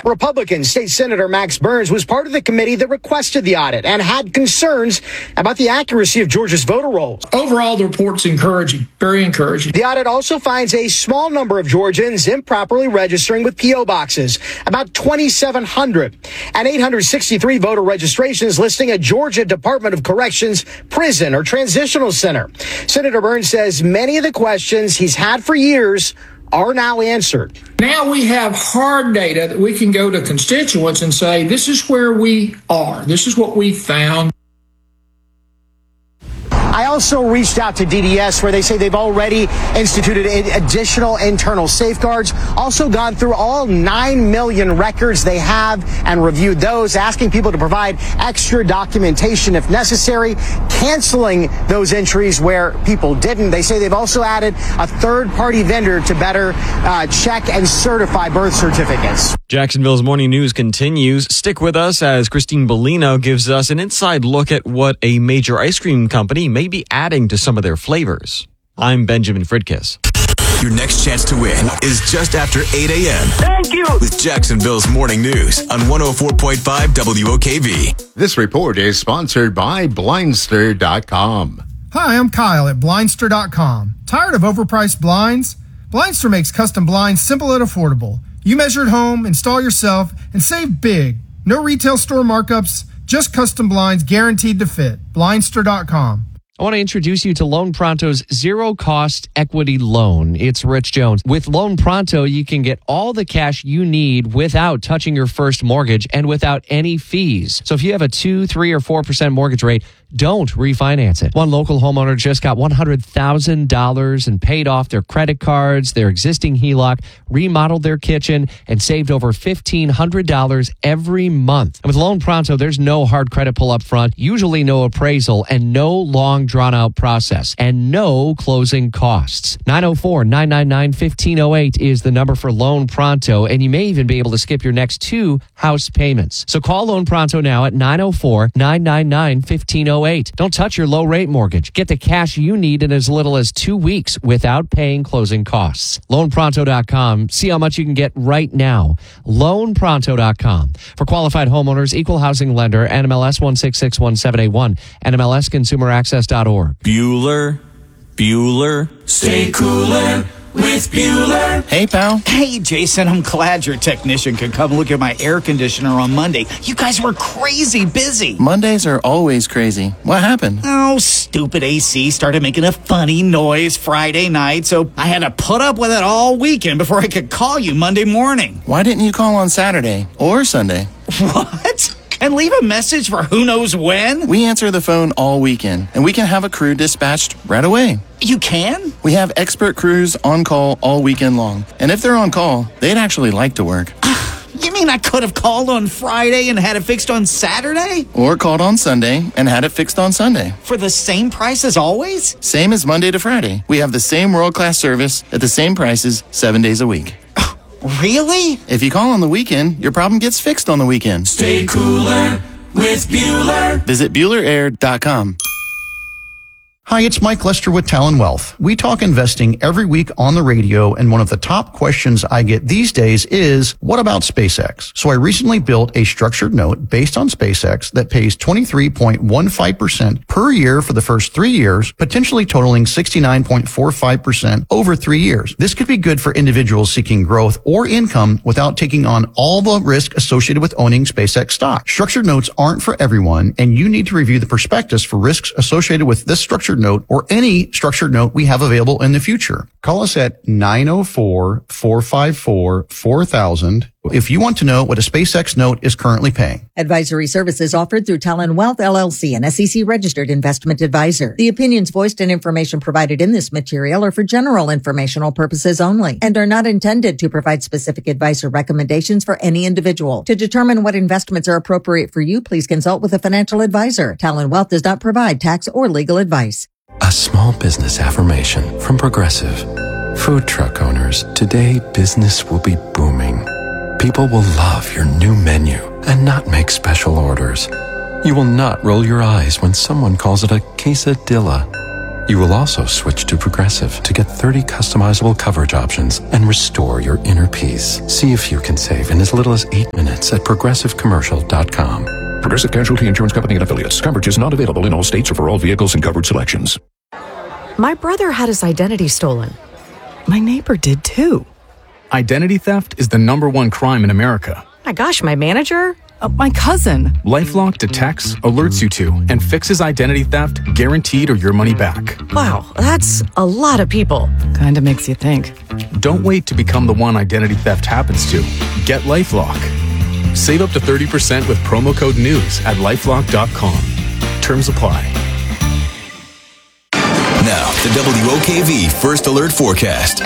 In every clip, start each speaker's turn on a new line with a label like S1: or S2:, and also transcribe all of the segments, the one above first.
S1: Republican State Senator Max Burns was part of the committee that requested the audit and had concerns about the accuracy of Georgia's voter rolls.
S2: Overall, the report's encouraging, very encouraging.
S1: The audit also finds a small number of Georgians improperly registering with P.O. boxes, about 2,700, and 863 voter registrations listing a Georgia Department of Corrections prison or transitional center. Senator Burns says many of the questions he's had for years are now answered.
S2: Now we have hard data that we can go to constituents and say, this is where we are. This is what we found.
S1: I also reached out to DDS, where they say they've already instituted additional internal safeguards, also gone through all 9 million records they have and reviewed those, asking people to provide extra documentation if necessary, canceling those entries where people didn't. They say they've also added a third-party vendor to better check and certify birth certificates.
S3: Jacksonville's Morning News continues. Stick with us as Christine Bellino gives us an inside look at what a major ice cream company may be adding to some of their flavors. I'm Benjamin Fridkiss.
S4: Your next chance to win is just after 8 a.m.
S5: Thank you.
S4: With Jacksonville's Morning News on 104.5 WOKV.
S6: This report is sponsored by Blindster.com.
S7: Hi, I'm Kyle at Blindster.com. Tired of overpriced blinds? Blindster makes custom blinds simple and affordable. You measure at home, install yourself, and save big. No retail store markups, just custom blinds guaranteed to fit. Blindster.com.
S8: I want to introduce you to Loan Pronto's zero-cost equity loan. It's Rich Jones. With Loan Pronto, you can get all the cash you need without touching your first mortgage and without any fees. So if you have a 2%, 3%, or 4% mortgage rate, don't refinance it. One local homeowner just got $100,000 and paid off their credit cards, their existing HELOC, remodeled their kitchen, and saved over $1,500 every month. And with Loan Pronto, there's no hard credit pull up front, usually no appraisal, and no long drawn-out process, and no closing costs. 904-999-1508 is the number for Loan Pronto, and you may even be able to skip your next 2 house payments. So call Loan Pronto now at 904-999-1508. Don't touch your low-rate mortgage. Get the cash you need in as little as 2 weeks without paying closing costs. LoanPronto.com. See how much you can get right now. LoanPronto.com. For qualified homeowners, equal housing lender, NMLS 1661781, NMLSConsumerAccess.org.
S4: Bueller, stay cooler with Bueller.
S9: Hey, pal.
S10: Hey, Jason, I'm glad your technician could come look at my air conditioner on Monday. You guys were crazy busy.
S9: Mondays are always crazy. What happened?
S10: Oh, stupid AC started making a funny noise Friday night, so I had to put up with it all weekend before I could call you Monday morning.
S9: Why didn't you call on Saturday or Sunday?
S10: What? And leave a message for who knows when?
S9: We answer the phone all weekend, and we can have a crew dispatched right away.
S10: You can?
S9: We have expert crews on call all weekend long. And if they're on call, they'd actually like to work.
S10: You mean I could have called on Friday and had it fixed on Saturday?
S9: Or called on Sunday and had it fixed on Sunday.
S10: For the same price as always?
S9: Same as Monday to Friday. We have the same world-class service at the same prices 7 days a week.
S10: Really?
S9: If you call on the weekend, your problem gets fixed on the weekend.
S4: Stay cooler with Bueller.
S9: Visit BuellerAir.com.
S11: Hi, it's Mike Lester with Talon Wealth. We talk investing every week on the radio, and one of the top questions I get these days is, what about SpaceX? So I recently built a structured note based on SpaceX that pays 23.15% per year for the first 3 years, potentially totaling 69.45% over 3 years. This could be good for individuals seeking growth or income without taking on all the risk associated with owning SpaceX stock. Structured notes aren't for everyone, and you need to review the prospectus for risks associated with this structured note or any structured note we have available in the future. Call us at 904-454-4000 if you want to know what a SpaceX note is currently paying.
S12: Advisory services offered through Talon Wealth LLC, an SEC registered investment advisor. The opinions voiced and information provided in this material are for general informational purposes only and are not intended to provide specific advice or recommendations for any individual. To determine what investments are appropriate for you, please consult with a financial advisor. Talon Wealth does not provide tax or legal advice.
S13: A small business affirmation from Progressive. Food truck owners, today business will be booming. People will love your new menu and not make special orders. You will not roll your eyes when someone calls it a quesadilla. You will also switch to Progressive to get 30 customizable coverage options and restore your inner peace. See if you can save in as little as 8 minutes at progressivecommercial.com.
S5: Progressive Casualty Insurance Company and Affiliates. Coverage is not available in all states or for all vehicles and coverage selections.
S14: My brother had his identity stolen. My neighbor did too.
S15: Identity theft is the #1 crime in America.
S14: My gosh, my manager? My cousin.
S15: LifeLock detects, alerts you to, and fixes identity theft guaranteed or your money back.
S14: Wow, that's a lot of people. Kinda makes you think.
S15: Don't wait to become the one identity theft happens to. Get LifeLock. Save up to 30% with promo code NEWS at LifeLock.com. Terms apply.
S4: Now, the WOKV First Alert Forecast.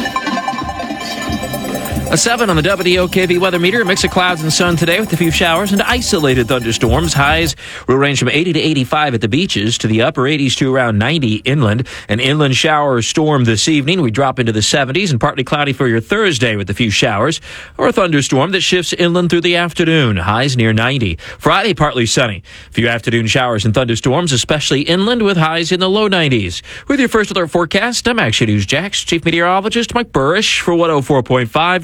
S16: A 7 on the WOKV weather meter. A mix of clouds and sun today with a few showers and isolated thunderstorms. Highs will range from 80 to 85 at the beaches to the upper 80s to around 90 inland. An inland shower storm this evening. We drop into the 70s and partly cloudy for your Thursday with a few showers or a thunderstorm that shifts inland through the afternoon. Highs near 90. Friday, partly sunny. A few afternoon showers and thunderstorms, especially inland with highs in the low 90s. With your First Alert forecast, I'm Action News Jax Chief Meteorologist Mike Burrish for 104.5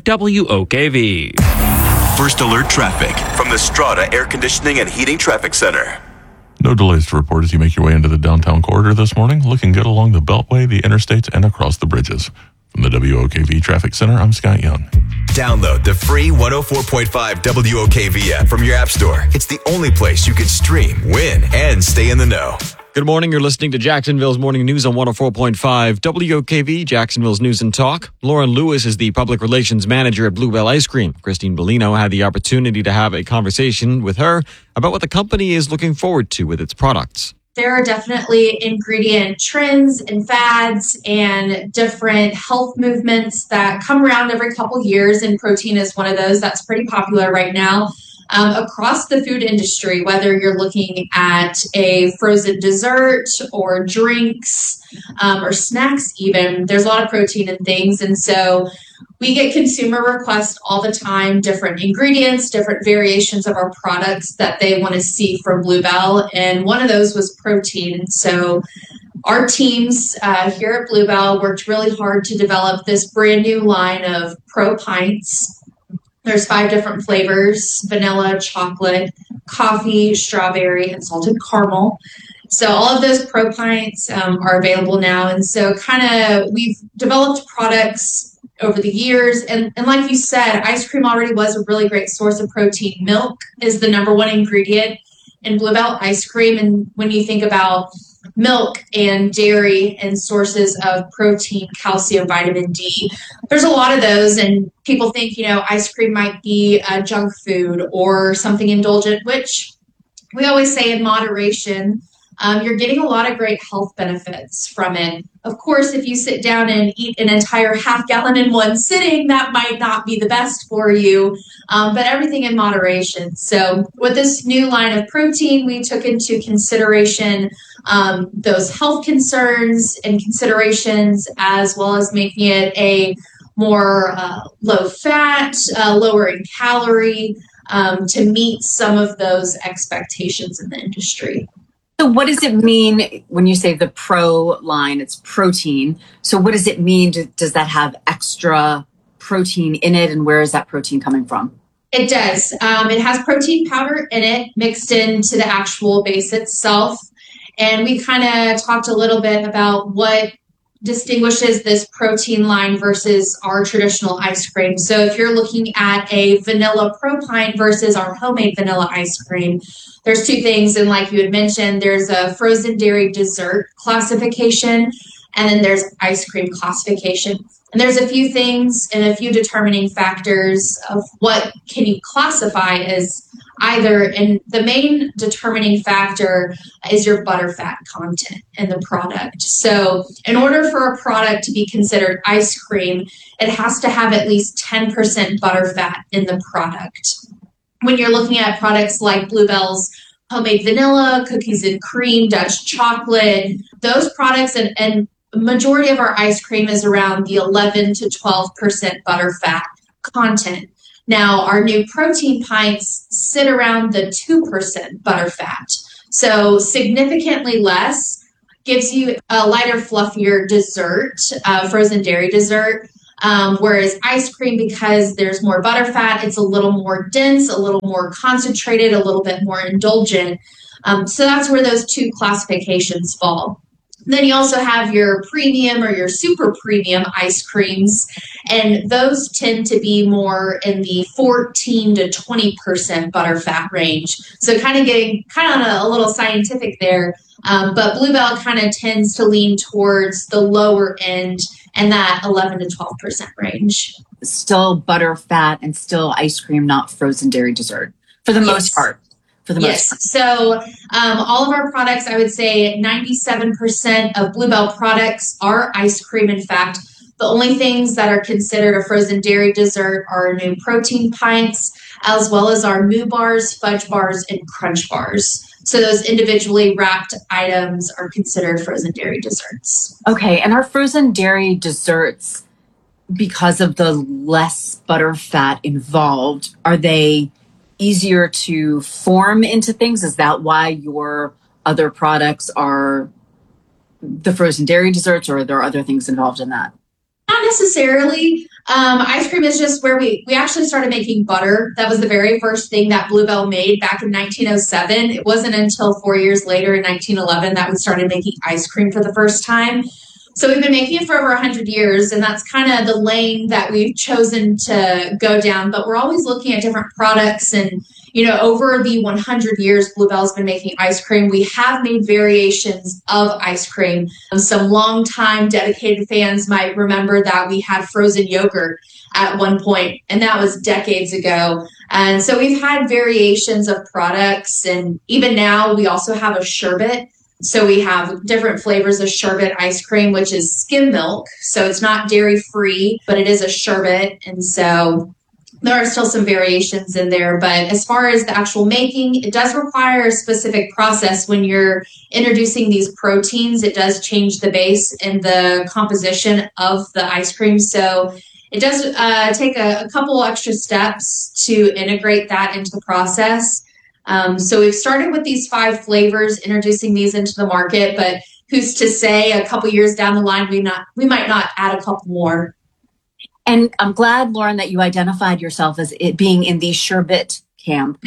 S16: WOKV.
S4: First Alert Traffic from the Strata Air Conditioning and Heating Traffic Center.
S17: No delays to report as you make your way into the downtown corridor this morning. Looking good along the Beltway, the interstates, and across the bridges. From the WOKV Traffic Center, I'm Scott Young.
S4: Download the free 104.5 WOKV app from your app store. It's the only place you can stream, win, and stay in the know.
S3: Good morning. You're listening to Jacksonville's Morning News on 104.5 WOKV, Jacksonville's News and Talk. Lauren Lewis is the Public Relations Manager at Bluebell Ice Cream. Christine Bellino had the opportunity to have a conversation with her about what the company is looking forward to with its products.
S18: There are definitely ingredient trends and fads and different health movements that come around every couple years, and protein is one of those that's pretty popular right now. Across the food industry, whether you're looking at a frozen dessert or drinks or snacks even, there's a lot of protein in things. And so we get consumer requests all the time, different ingredients, different variations of our products that they want to see from Bluebell. And one of those was protein. So our teams here at Bluebell worked really hard to develop this brand new line of Pro Pints. There's 5 different flavors: vanilla, chocolate, coffee, strawberry, and salted caramel. So all of those Pro Pints are available now. And so we've developed products over the years. And like you said, ice cream already was a really great source of protein. Milk is the #1 ingredient in Bluebell ice cream. And when you think about milk and dairy and sources of protein, calcium, vitamin D, there's a lot of those. And people think, ice cream might be a junk food or something indulgent, which we always say in moderation. You're getting a lot of great health benefits from it. Of course, if you sit down and eat an entire half gallon in one sitting, that might not be the best for you, but everything in moderation. So with this new line of protein, we took into consideration those health concerns and considerations, as well as making it a more low fat, lower in calorie, to meet some of those expectations in the industry.
S19: So what does it mean when you say the Pro line, it's protein? So what does it mean? Does that have extra protein in it? And where is that protein coming from?
S18: It does. It has protein powder in it mixed into the actual base itself. And we kind of talked a little bit about what distinguishes this protein line versus our traditional ice cream. So if you're looking at a vanilla Pro Pint versus our homemade vanilla ice cream, there's 2 things. And like you had mentioned, there's a frozen dairy dessert classification, and then there's ice cream classification. And there's a few things and a few determining factors of what can you classify as either. And the main determining factor is your butterfat content in the product. So in order for a product to be considered ice cream, it has to have at least 10% butterfat in the product. When you're looking at products like Bluebell's homemade vanilla, cookies and cream, Dutch chocolate, those products and majority of our ice cream is around the 11 to 12% butterfat content. Now, our new protein pints sit around the 2% butterfat, so significantly less. gives you a lighter, fluffier dessert, frozen dairy dessert. Whereas ice cream, because there's more butter fat, it's a little more dense, a little more concentrated, a little bit more indulgent. So that's where those two classifications fall. Then you also have your premium or your super premium ice creams, and those tend to be more in the 14 to 20% butterfat range. So kind of getting on a little scientific there, but Bluebell kind of tends to lean towards the lower end and that 11 to 12% range.
S19: Still butterfat and still ice cream, not frozen dairy dessert for the most part.
S18: So all of our products, I would say 97% of Bluebell products are ice cream. In fact, the only things that are considered a frozen dairy dessert are new protein pints, as well as our Moo bars, fudge bars, and crunch bars. So those individually wrapped items are considered frozen dairy desserts.
S19: Okay, and our frozen dairy desserts, because of the less butter fat involved, are they easier to form into things? Is that why your other products are the frozen dairy desserts, or are there other things involved in that?
S18: Not necessarily. Ice cream is just where we actually started making butter. That was the very first thing that Bluebell made back in 1907. It wasn't until 4 years later in 1911 that we started making ice cream for the first time. So we've been making it for over 100 years, and that's kind of the lane that we've chosen to go down. But we're always looking at different products, and over the 100 years Bluebell's been making ice cream, we have made variations of ice cream. Some longtime dedicated fans might remember that we had frozen yogurt at one point, and that was decades ago. And so we've had variations of products, and even now we also have a sherbet. So we have different flavors of sherbet ice cream, which is skim milk. So it's not dairy free, but it is a sherbet. And so there are still some variations in there. But as far as the actual making, it does require a specific process. When you're introducing these proteins, it does change the base and the composition of the ice cream. So it does take a couple extra steps to integrate that into the process. So we've started with these 5 flavors, introducing these into the market, but who's to say a couple years down the line, we might not add a couple more.
S19: And I'm glad, Lauren, that you identified yourself as it being in the sherbet camp.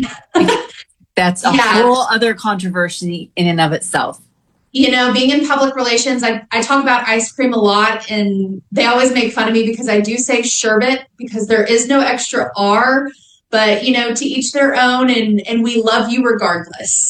S19: That's a whole other controversy in and of itself.
S18: Being in public relations, I talk about ice cream a lot, and they always make fun of me because I do say sherbet because there is no extra R. But, to each their own, and we love you regardless.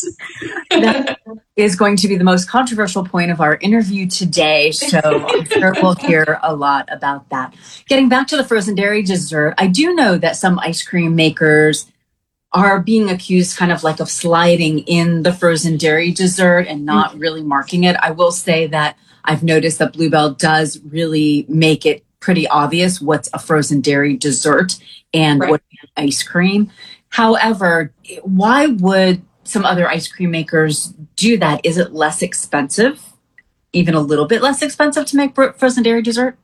S19: That is going to be the most controversial point of our interview today, so I'm sure we'll hear a lot about that. Getting back to the frozen dairy dessert, I do know that some ice cream makers are being accused kind of like of sliding in the frozen dairy dessert and not really marking it. I will say that I've noticed that Bluebell does really make it pretty obvious what's a frozen dairy dessert and what ice cream. However, why would some other ice cream makers do that? Is it less expensive, even a little bit less expensive to make frozen dairy dessert?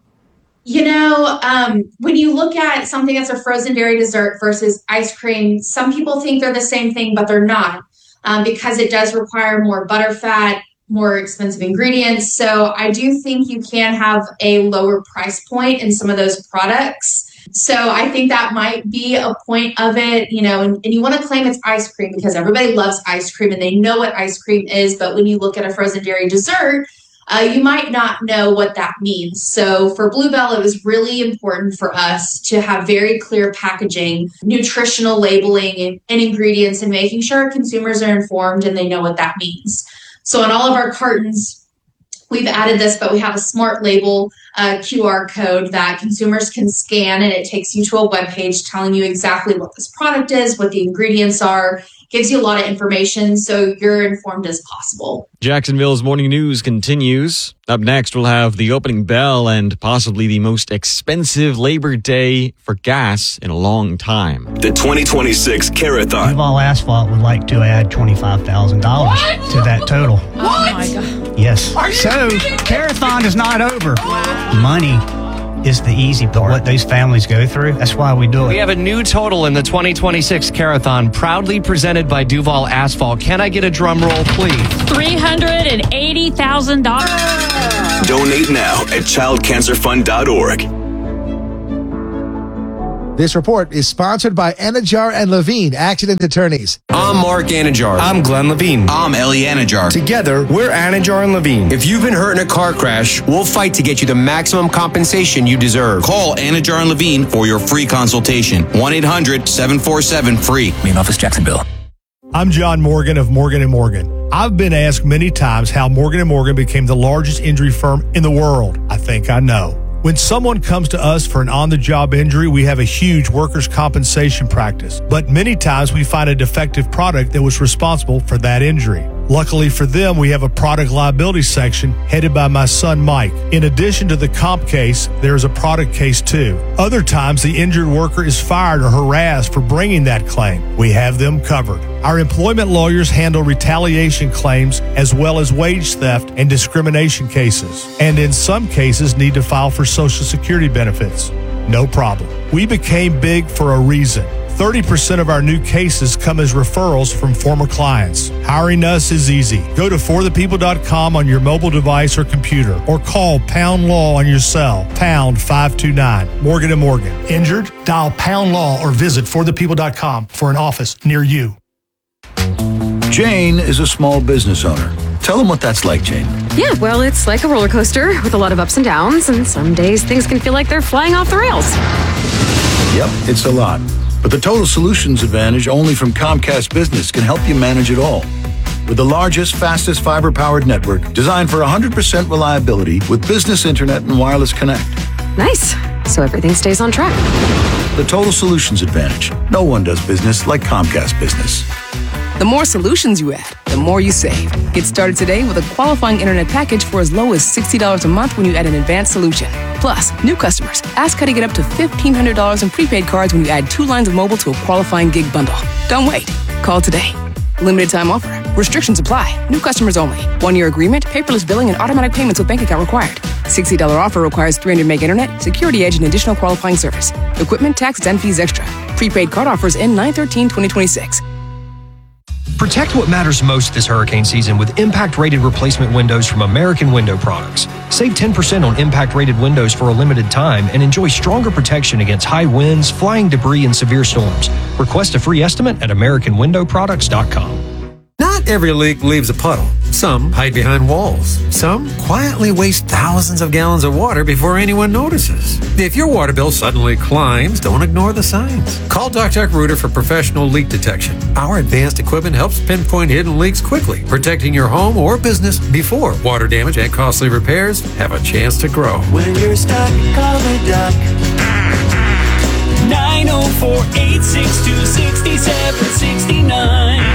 S18: When you look at something that's a frozen dairy dessert versus ice cream, some people think they're the same thing, but they're not, because it does require more butter fat, more expensive ingredients. So I do think you can have a lower price point in some of those products. So I think that might be a point of it, and you want to claim it's ice cream because everybody loves ice cream and they know what ice cream is. But when you look at a frozen dairy dessert, you might not know what that means. So for Bluebell, it was really important for us to have very clear packaging, nutritional labeling and ingredients, and making sure consumers are informed and they know what that means. So on all of our cartons, we've added this, but we have a smart label QR code that consumers can scan, and it takes you to a webpage telling you exactly what this product is, what the ingredients are, gives you a lot of information so you're informed as possible.
S3: Jacksonville's morning news continues. Up next, we'll have the opening bell and possibly the most expensive Labor Day for gas in a long time.
S4: The 2026 Carathon.
S20: Duval Asphalt would like to add $25,000 to that total.
S14: Oh my God.
S20: Yes. So, Carathon is not over. Money is the easy part. What those families go through, that's why we do it.
S8: We have a new total in the 2026 Carathon, proudly presented by Duval Asphalt. Can I get a drum roll, please?
S21: $380,000.
S4: Donate now at childcancerfund.org.
S22: This report is sponsored by Anajar and Levine, accident attorneys.
S23: I'm Mark Anajar. I'm Glenn Levine. I'm Ellie Anajar. Together, we're Anajar and Levine. If you've been hurt in a car crash, we'll fight to get you the maximum compensation you deserve. Call Anajar and Levine for your free consultation. 1-800-747-FREE. Main office, Jacksonville.
S24: I'm John Morgan of Morgan & Morgan. I've been asked many times how Morgan & Morgan became the largest injury firm in the world. I think I know. When someone comes to us for an on-the-job injury, we have a huge workers' compensation practice. But many times we find a defective product that was responsible for that injury. Luckily for them, we have a product liability section headed by my son, Mike. In addition to the comp case, there is a product case too. Other times, the injured worker is fired or harassed for bringing that claim. We have them covered. Our employment lawyers handle retaliation claims as well as wage theft and discrimination cases, and in some cases need to file for Social Security benefits. No problem. We became big for a reason. 30% of our new cases come as referrals from former clients. Hiring us is easy. Go to forthepeople.com on your mobile device or computer, or call Pound Law on your cell, pound 529. Morgan & Morgan. Injured? Dial Pound Law or visit forthepeople.com for an office near you.
S25: Jane is a small business owner. Tell them what that's like, Jane.
S14: Yeah, well, it's like a roller coaster with a lot of ups and downs, and some days things can feel like they're flying off the rails.
S25: Yep, it's a lot. But the Total Solutions Advantage only from Comcast Business can help you manage it all. With the largest, fastest fiber-powered network designed for 100% reliability with business internet and wireless connect.
S14: Nice. So everything stays on track.
S25: The Total Solutions Advantage. No one does business like Comcast Business.
S26: The more solutions you add, the more you save. Get started today with a qualifying internet package for as low as $60 a month when you add an advanced solution. Plus, new customers, ask how to get up to $1,500 in prepaid cards when you add 2 lines of mobile to a qualifying gig bundle. Don't wait. Call today. Limited time offer. Restrictions apply. New customers only. 1-year agreement, paperless billing, and automatic payments with bank account required. $60 offer requires 300 meg internet, security edge, and additional qualifying service. Equipment, tax, and fees extra. Prepaid card offers end 9/13/2026.
S27: Protect what matters most this hurricane season with impact-rated replacement windows from American Window Products. Save 10% on impact-rated windows for a limited time and enjoy stronger protection against high winds, flying debris, and severe storms. Request a free estimate at AmericanWindowProducts.com.
S28: Not every leak leaves a puddle. Some hide behind walls. Some quietly waste thousands of gallons of water before anyone notices. If your water bill suddenly climbs, don't ignore the signs. Call Duck Rooter for professional leak detection. Our advanced equipment helps pinpoint hidden leaks quickly, protecting your home or business before water damage and costly repairs have a chance to grow.
S29: When you're stuck, call the Duck. 904-862-6769.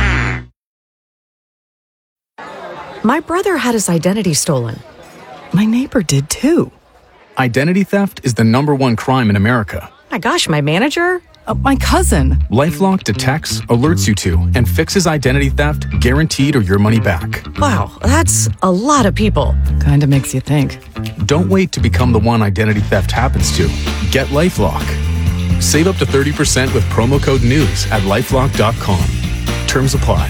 S14: My brother had his identity stolen. My neighbor did too.
S15: Identity theft is the #1 crime in America.
S14: My gosh, my manager?
S19: My cousin.
S15: LifeLock detects, alerts you to, and fixes identity theft guaranteed or your money back.
S14: Wow, that's a lot of people.
S19: Kinda makes you think.
S15: Don't wait to become the one identity theft happens to. Get LifeLock. Save up to 30% with promo code NEWS at LifeLock.com. Terms apply.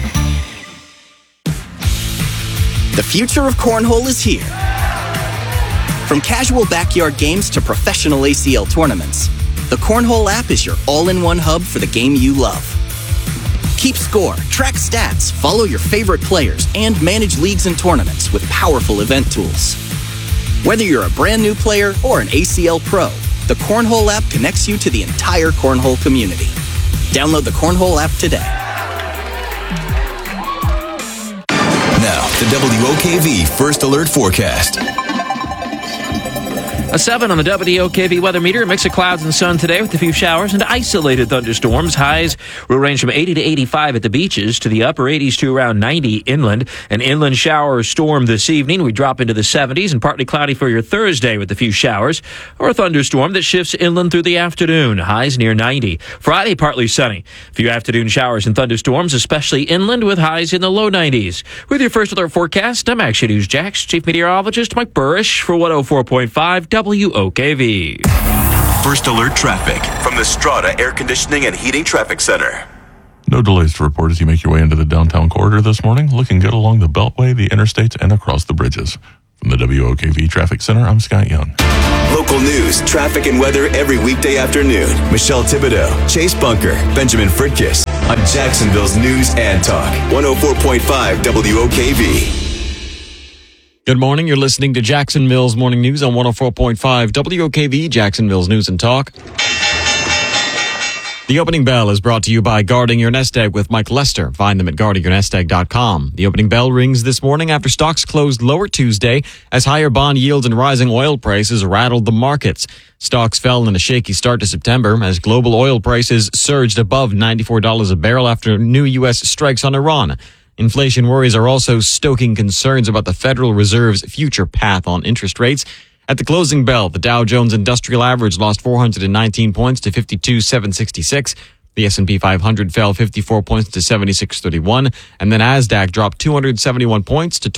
S30: The future of cornhole is here. From casual backyard games to professional ACL tournaments, the Cornhole app is your all-in-one hub for the game you love. Keep score, track stats, follow your favorite players, and manage leagues and tournaments with powerful event tools. Whether you're a brand new player or an ACL pro, the Cornhole app connects you to the entire cornhole community. Download the Cornhole app today.
S4: Now, the WOKV First Alert Forecast.
S16: A 7 on the WOKV weather meter. A mix of clouds and sun today with a few showers and isolated thunderstorms. Highs will range from 80 to 85 at the beaches to the upper 80s to around 90 inland. An inland shower storm this evening. We drop into the 70s and partly cloudy for your Thursday with a few showers or a thunderstorm that shifts inland through the afternoon. Highs near 90. Friday, partly sunny. A few afternoon showers and thunderstorms, especially inland with highs in the low 90s. With your First Alert forecast, I'm Action News Jax Chief Meteorologist Mike Burrish for 104.5 WOKV.
S4: First Alert Traffic from the Strata Air Conditioning and Heating Traffic Center.
S17: No delays to report as you make your way into the downtown corridor this morning. Looking good along the Beltway, the interstates, and across the bridges. From the WOKV Traffic Center, I'm Scott Young.
S4: Local news, traffic, and weather every weekday afternoon. Michelle Thibodeau, Chase Bunker, Benjamin Fritkiss on Jacksonville's News and Talk. 104.5 WOKV.
S3: Good morning. You're listening to Jacksonville's Morning News on 104.5 WOKV, Jacksonville's News and Talk. The opening bell is brought to you by Guarding Your Nest Egg with Mike Lester. Find them at guardingyournestegg.com. The opening bell rings this morning after stocks closed lower Tuesday as higher bond yields and rising oil prices rattled the markets. Stocks fell in a shaky start to September as global oil prices surged above $94 a barrel after new U.S. strikes on Iran. Inflation worries are also stoking concerns about the Federal Reserve's future path on interest rates. At the closing bell, the Dow Jones Industrial Average lost 419 points to 52,766. The S&P 500 fell 54 points to 7631, and then NASDAQ dropped 271 points to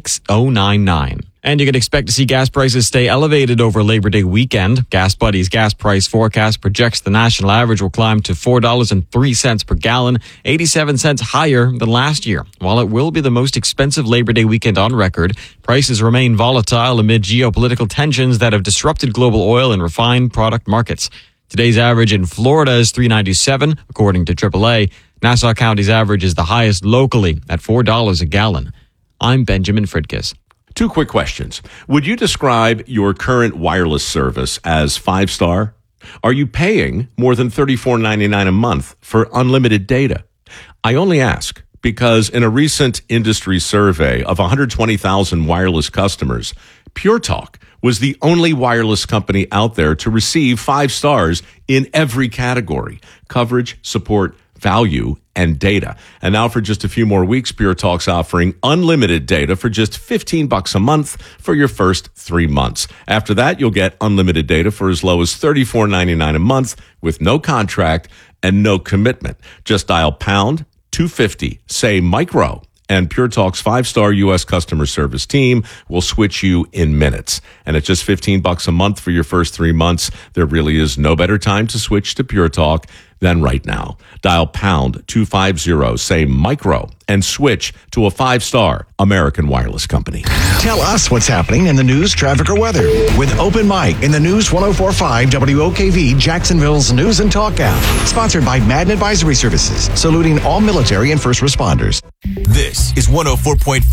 S3: 26,099. And you can expect to see gas prices stay elevated over Labor Day weekend. Gas Buddy's gas price forecast projects the national average will climb to $4.03 per gallon, 87 cents higher than last year. While it will be the most expensive Labor Day weekend on record, prices remain volatile amid geopolitical tensions that have disrupted global oil and refined product markets. Today's average in Florida is $3.97, according to AAA. Nassau County's average is the highest locally at $4 a gallon. I'm Benjamin Fritkiss.
S1: Two quick questions. Would you describe your current wireless service as 5-star? Are you paying more than $34.99 a month for unlimited data? I only ask because in a recent industry survey of 120,000 wireless customers, Pure Talk was the only wireless company out there to receive 5 stars in every category: coverage, support, value, and data. And now for just a few more weeks, Pure Talk's offering unlimited data for just $15 a month for your first 3 months. After that, you'll get unlimited data for as low as $34.99 a month with no contract and no commitment. Just dial pound 250, say micro, and Pure Talk's 5-star U.S. customer service team will switch you in minutes. And at just $15 a month for your first 3 months, there really is no better time to switch to Pure Talk than right now. Dial pound 250, say micro, and switch to a 5-star American wireless company.
S2: Tell us what's happening in the news, traffic, or weather with Open Mic in the News 104.5 WOKV, Jacksonville's News and Talk app. Sponsored by Madden Advisory Services, saluting all military and first responders.
S4: This is 104.5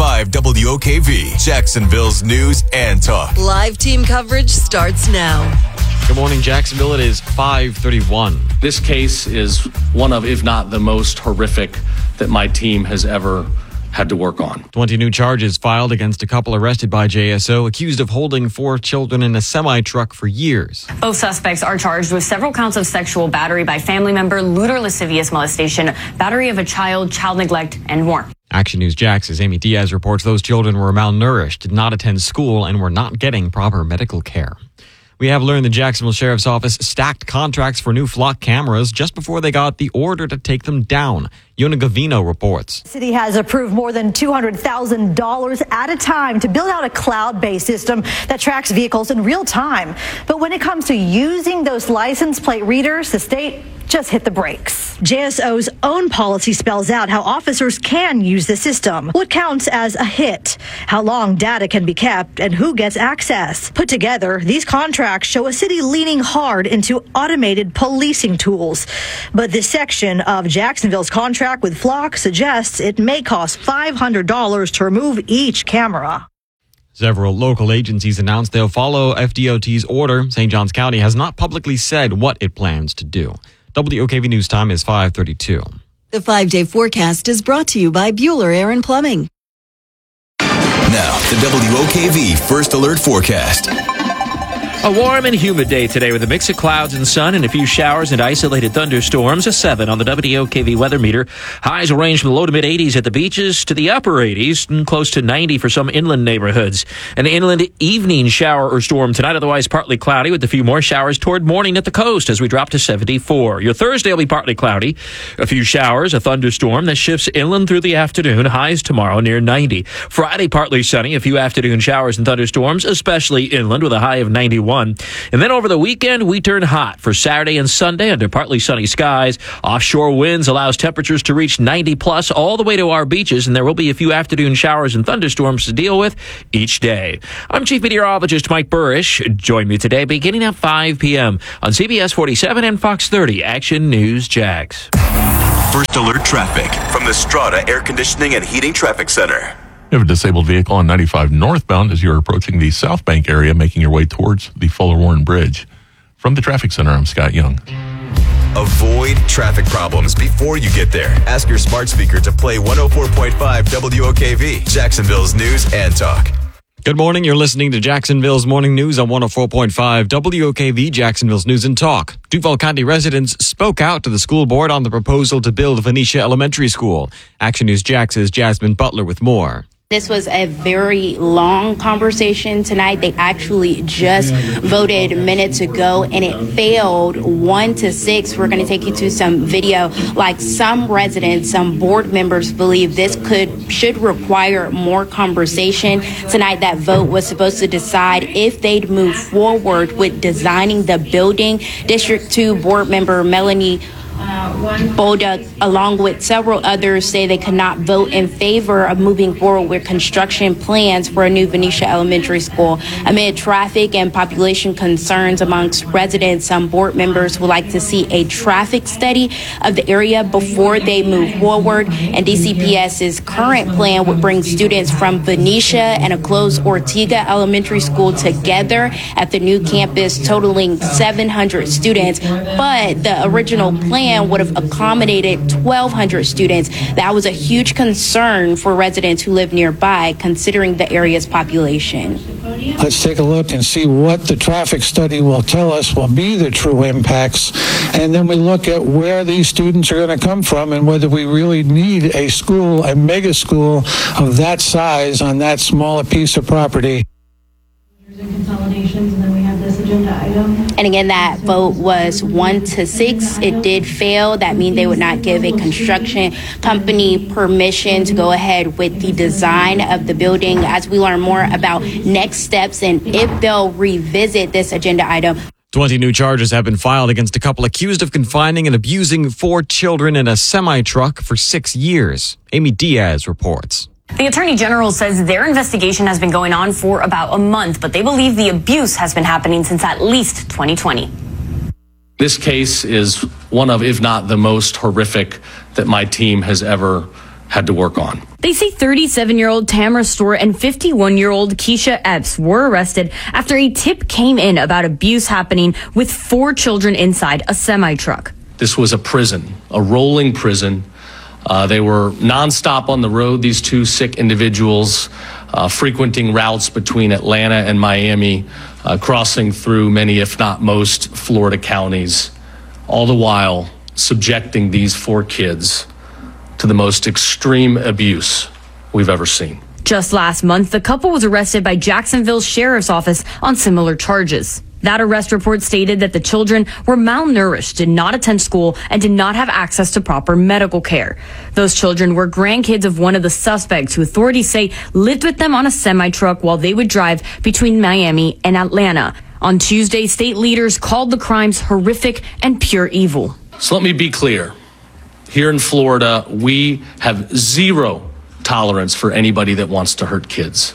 S4: WOKV, Jacksonville's News and Talk.
S5: Live team coverage starts now.
S3: Good morning, Jacksonville. It is 5:31.
S6: This case is one of, if not the most horrific that my team has ever had to work on.
S3: 20 new charges filed against a couple arrested by JSO, accused of holding 4 children in a semi-truck for years.
S7: Both suspects are charged with several counts of sexual battery by family member, lewd or lascivious molestation, battery of a child, child neglect, and more.
S3: Action News Jax's Amy Diaz reports those children were malnourished, did not attend school, and were not getting proper medical care. We have learned the Jacksonville Sheriff's Office stacked contracts for new flock cameras just before they got the order to take them down. Yona Gavino reports.
S9: The city has approved more than $200,000 at a time to build out a cloud-based system that tracks vehicles in real time. But when it comes to using those license plate readers, the state just hit the brakes. JSO's own policy spells out how officers can use the system, what counts as a hit, how long data can be kept, and who gets access. Put together, these contracts show a city leaning hard into automated policing tools. But this section of Jacksonville's contract with Flock suggests it may cost $500 to remove each camera.
S3: Several local agencies announced they'll follow FDOT's order. St. Johns County has not publicly said what it plans to do. WOKV News Time is 5:32.
S5: The 5-day forecast is brought to you by Bueller Air and Plumbing.
S4: Now, the WOKV First Alert Forecast.
S16: A warm and humid day today with a mix of clouds and sun and a few showers and isolated thunderstorms. A 7 on the WOKV weather meter. Highs will range from the low to mid 80s at the beaches to the upper 80s and close to 90 for some inland neighborhoods. An inland evening shower or storm tonight, otherwise partly cloudy with a few more showers toward morning at the coast as we drop to 74. Your Thursday will be partly cloudy. A few showers, a thunderstorm that shifts inland through the afternoon. Highs tomorrow near 90. Friday partly sunny, a few afternoon showers and thunderstorms, especially inland with a high of 91. 61. And then over the weekend, we turn hot for Saturday and Sunday under partly sunny skies. Offshore winds allows temperatures to reach 90 plus all the way to our beaches, and there will be a few afternoon showers and thunderstorms to deal with each day. I'm Chief Meteorologist Mike Burrish. Join me today beginning at 5 p.m. on CBS 47 and Fox 30 Action News Jax.
S4: First alert traffic from the Strata Air Conditioning and Heating Traffic Center.
S17: You have a disabled vehicle on 95 northbound as you're approaching the South Bank area, making your way towards the Fuller Warren Bridge. From the Traffic Center, I'm Scott Young.
S4: Avoid traffic problems before you get there. Ask your smart speaker to play 104.5 WOKV, Jacksonville's News and Talk.
S3: Good morning. You're listening to Jacksonville's Morning News on 104.5 WOKV, Jacksonville's News and Talk. Duval County residents spoke out to the school board on the proposal to build Venetia Elementary School. Action News Jax's Jasmine Butler with more.
S8: This was a very long conversation tonight. They actually just voted minutes ago, and it failed 1-6. We're going to take you to some video. Like some residents, some board members believe this should require more conversation. Tonight, that vote was supposed to decide if they'd move forward with designing the building. District 2 board member Melanie Bolduc, along with several others, say they could not vote in favor of moving forward with construction plans for a new Venetia Elementary School. Amid traffic and population concerns amongst residents, some board members would like to see a traffic study of the area before they move forward. And DCPS's current plan would bring students from Venetia and a closed Ortega Elementary School together at the new campus, totaling 700 students. But the original plan would have accommodated 1,200 students. That was a huge concern for residents who live nearby, considering the area's population.
S10: Let's take a look and see what the traffic study will tell us will be the true impacts. And then we look at where these students are going to come from and whether we really need a school, a mega school of that size on that small a piece of property.
S8: Consolidations, and then we have this agenda item. And again, that vote was 1-6. It did fail. That means they would not give a construction company permission to go ahead with the design of the building. As we learn more about next steps and if they'll revisit this agenda item.
S3: 20 new charges have been filed against a couple accused of confining and abusing 4 children in a semi-truck for 6 years. Amy Diaz reports.
S7: The Attorney General says their investigation has been going on for about a month, but they believe the abuse has been happening since at least 2020.
S6: This case is one of, if not the most horrific that my team has ever had to work on.
S7: They say 37-year-old Tamara Storr and 51-year-old Keisha Epps were arrested after a tip came in about abuse happening with 4 children inside a semi-truck.
S6: This was a prison, a rolling prison. They were nonstop on the road, these 2 sick individuals, frequenting routes between Atlanta and Miami, crossing through many, if not most, Florida counties, all the while subjecting these 4 kids to the most extreme abuse we've ever seen.
S7: Just last month, the couple was arrested by Jacksonville Sheriff's Office on similar charges. That arrest report stated that the children were malnourished, did not attend school, and did not have access to proper medical care. Those children were grandkids of one of the suspects who authorities say lived with them on a semi-truck while they would drive between Miami and Atlanta. On Tuesday, state leaders called the crimes horrific and pure evil.
S6: So let me be clear. Here in Florida, we have zero tolerance for anybody that wants to hurt kids.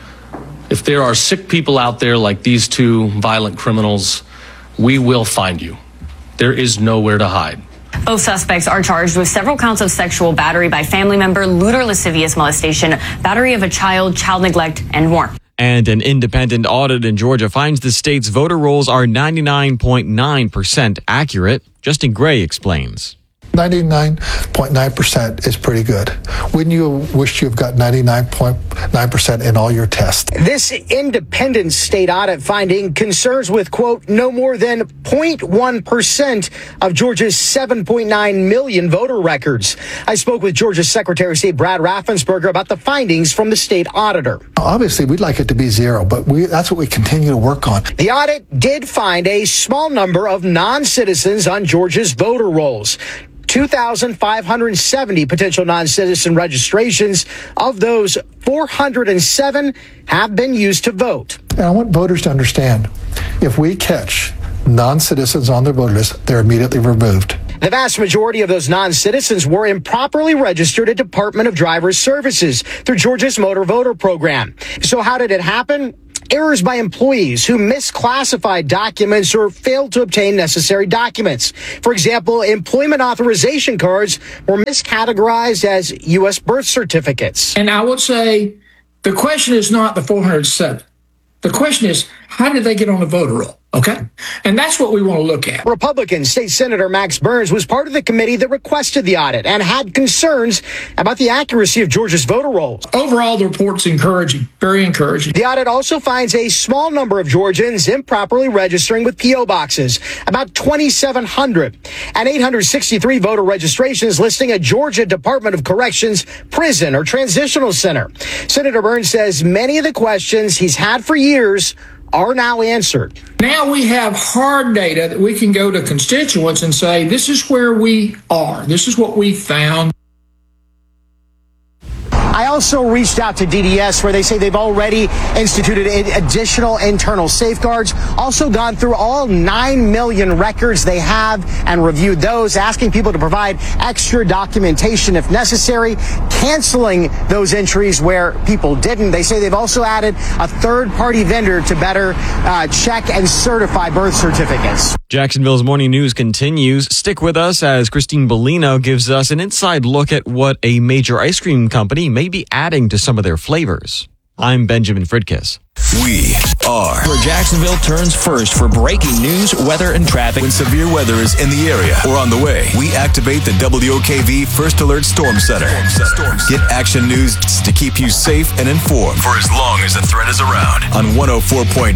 S6: If there are sick people out there like these 2 violent criminals, we will find you. There is nowhere to hide.
S7: Both suspects are charged with several counts of sexual battery by family member, lewd or lascivious molestation, battery of a child, child neglect, and more.
S3: And an independent audit in Georgia finds the state's voter rolls are 99.9% accurate. Justin Gray explains.
S11: 99.9% is pretty good. Wouldn't you wish you've got 99.9% in all your tests?
S12: This independent state audit finding concerns with, quote, no more than 0.1% of Georgia's 7.9 million voter records. I spoke with Georgia's Secretary of State Brad Raffensperger about the findings from the state auditor.
S11: Obviously, we'd like it to be 0, but that's what we continue to work on.
S12: The audit did find a small number of non-citizens on Georgia's voter rolls. 2,570 potential non-citizen registrations. Of those, 407 have been used to vote.
S11: And I want voters to understand, if we catch non-citizens on their voter list, they're immediately removed.
S12: The vast majority of those non-citizens were improperly registered at Department of Driver Services through Georgia's Motor Voter Program. So how did it happen? Errors by employees who misclassified documents or failed to obtain necessary documents. For example, employment authorization cards were miscategorized as U.S. birth certificates.
S13: And I would say the question is not the 407. The question is, how did they get on the voter roll? Okay? And that's what we want to look at.
S12: Republican State Senator Max Burns was part of the committee that requested the audit and had concerns about the accuracy of Georgia's voter rolls.
S13: Overall, the report's encouraging, very encouraging.
S12: The audit also finds a small number of Georgians improperly registering with P.O. boxes, about 2,700, and 863 voter registrations listing a Georgia Department of Corrections prison or transitional center. Senator Burns says many of the questions he's had for years are now answered.
S13: Now we have hard data that we can go to constituents and say, this is where we are. This is what we found.
S12: I also reached out to DDS, where they say they've already instituted additional internal safeguards, also gone through all 9 million records they have and reviewed those, asking people to provide extra documentation if necessary, canceling those entries where people didn't. They say they've also added a third-party vendor to better check and certify birth certificates.
S3: Jacksonville's Morning News continues. Stick with us as Christine Bellino gives us an inside look at what a major ice cream company may be adding to some of their flavors. I'm Benjamin Fridkiss.
S4: We are
S18: where Jacksonville turns first for breaking news, weather, and traffic.
S4: When severe weather is in the area or on the way, we activate the WOKV First Alert Storm Center. Get action news to keep you safe and informed for as long as the threat is around on 104.5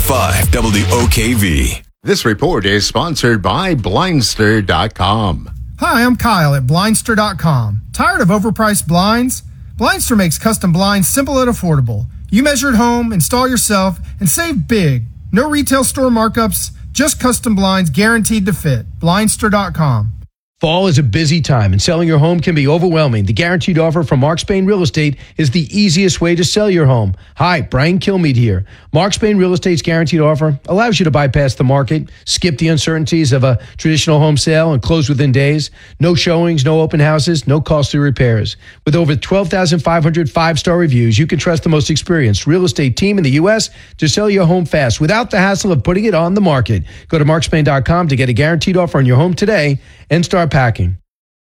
S4: WOKV.
S20: This report is sponsored by Blindster.com.
S21: Hi, I'm Kyle at Blindster.com. Tired of overpriced blinds? Blindster makes custom blinds simple and affordable. You measure at home, install yourself, and save big. No retail store markups, just custom blinds guaranteed to fit. Blindster.com.
S22: Fall is a busy time, and selling your home can be overwhelming. The guaranteed offer from Mark Spain Real Estate is the easiest way to sell your home. Hi, Brian Kilmeade here. Mark Spain Real Estate's guaranteed offer allows you to bypass the market, skip the uncertainties of a traditional home sale, and close within days. No showings, no open houses, no costly repairs. With over 12,500 five-star reviews, you can trust the most experienced real estate team in the U.S. to sell your home fast without the hassle of putting it on the market. Go to markspain.com to get a guaranteed offer on your home today and start packing.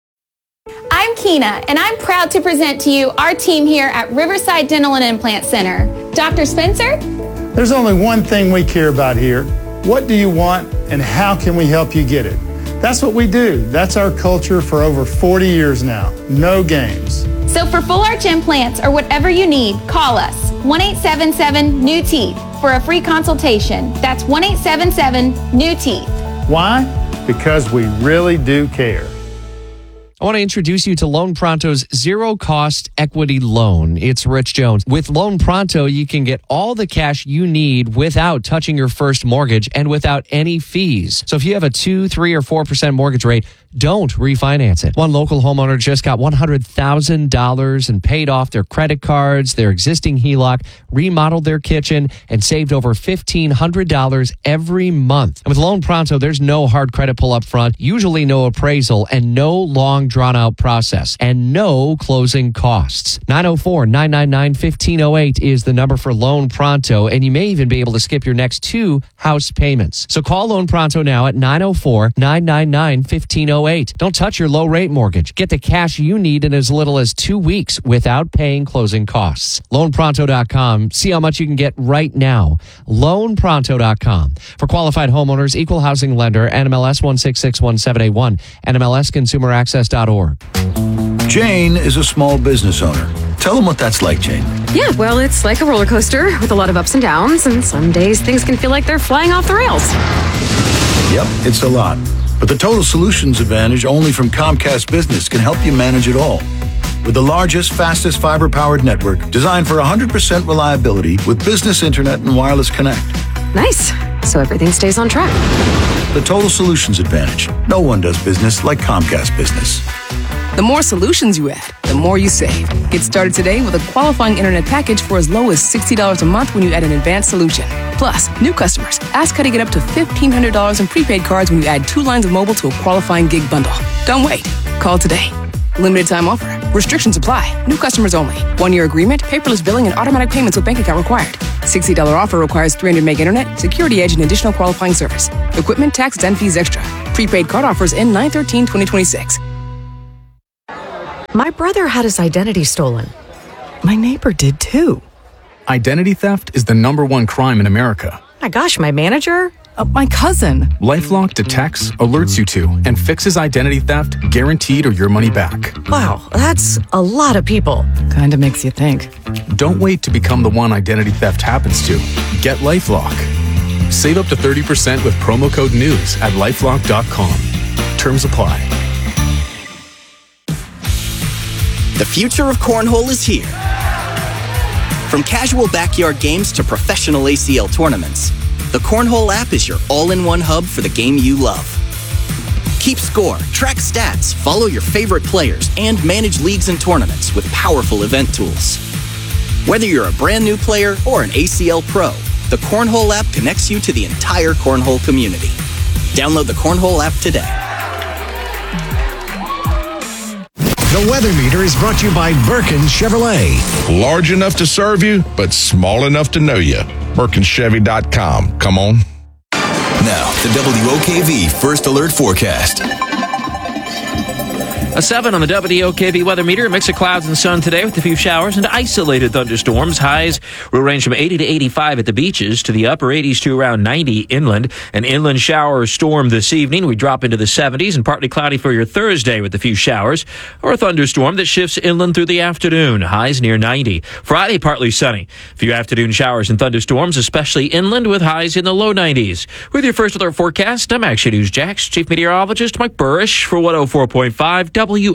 S23: I'm Keena, and I'm proud to present to you our team here at Riverside Dental and Implant Center. Dr. Spencer?
S24: There's only one thing we care about here. What do you want, and how can we help you get it? That's what we do. That's our culture for over 40 years now. No games.
S23: So for full arch implants or whatever you need, call us 1-877-NEW-TEETH for a free consultation. That's 1-877-NEW-TEETH.
S24: Why? Because we really do care.
S25: I want to introduce you to Loan Pronto's zero-cost equity loan. It's Rich Jones. With Loan Pronto, you can get all the cash you need without touching your first mortgage and without any fees. So if you have a 2, 3, or 4% mortgage rate, don't refinance it. One local homeowner just got $100,000 and paid off their credit cards, their existing HELOC, remodeled their kitchen, and saved over $1,500 every month. And with Loan Pronto, there's no hard credit pull up front, usually no appraisal, and no long drawn-out process, and no closing costs. 904-999-1508 is the number for Loan Pronto, and you may even be able to skip your next 2 house payments. So call Loan Pronto now at 904-999-1508. Don't touch your low-rate mortgage. Get the cash you need in as little as 2 weeks without paying closing costs. LoanPronto.com. See how much you can get right now. LoanPronto.com. For qualified homeowners, equal housing lender, NMLS 1661781, NMLSConsumerAccess.org.
S26: Jane is a small business owner. Tell them what that's like, Jane.
S14: Yeah, well, it's like a roller coaster with a lot of ups and downs, and some days things can feel like they're flying off the rails.
S26: Yep, it's a lot. But the Total Solutions Advantage only from Comcast Business can help you manage it all. With the largest, fastest fiber-powered network designed for 100% reliability with business internet and wireless connect.
S14: Nice. so everything stays on track.
S26: The Total Solutions Advantage. No one does business like Comcast Business.
S1: The more solutions you add, the more you save. Get started today with a qualifying internet package for as low as $60 a month when you add an advanced solution. Plus, new customers, ask how to get up to $1,500 in prepaid cards when you add 2 lines of mobile to a qualifying gig bundle. Don't wait. Call today. Limited time offer. Restrictions apply. New customers only. 1-year agreement, paperless billing, and automatic payments with bank account required. $60 offer requires 300 meg internet, security edge, and additional qualifying service. Equipment, tax, and fees extra. Prepaid card offers end 9/13/2026.
S2: My brother had his identity stolen. My neighbor did too.
S5: Identity theft is the #1 crime in America.
S2: My gosh, my manager? My cousin.
S5: LifeLock detects, alerts you to, and fixes identity theft, guaranteed or your money back.
S2: Wow, that's a lot of people. Kinda makes you think.
S5: Don't wait to become the one identity theft happens to. Get LifeLock. Save up to 30% with promo code NEWS at lifelock.com. Terms apply.
S9: The future of cornhole is here. From casual backyard games to professional ACL tournaments, the Cornhole app is your all-in-one hub for the game you love. Keep score, track stats, follow your favorite players, and manage leagues and tournaments with powerful event tools. Whether you're a brand new player or an ACL pro, the Cornhole app connects you to the entire cornhole community. Download the Cornhole app today.
S15: The Weather Meter is brought to you by Birkin Chevrolet.
S19: Large enough to serve you, but small enough to know you. BirkinChevy.com. Come on.
S4: Now, the WOKV First Alert Forecast.
S16: A 7 on the WOKV weather meter. A mix of clouds and sun today with a few showers and isolated thunderstorms. Highs will range from 80 to 85 at the beaches to the upper 80s to around 90 inland. An inland shower storm this evening. We drop into the 70s and partly cloudy for your Thursday with a few showers or a thunderstorm that shifts inland through the afternoon. Highs near 90. Friday, partly sunny. A few afternoon showers and thunderstorms, especially inland with highs in the low 90s. With your First Alert forecast, I'm Action News Jax Chief Meteorologist Mike Burrish for 104.5